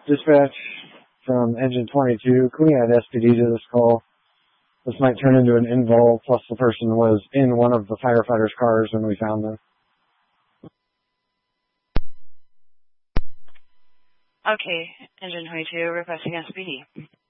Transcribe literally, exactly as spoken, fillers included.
Dispatch from Engine twenty-two. Can we add S P D to this call? This might turn into an invol, plus the person was in one of the firefighters' cars when we found them. Okay, Engine twenty-two requesting S P D.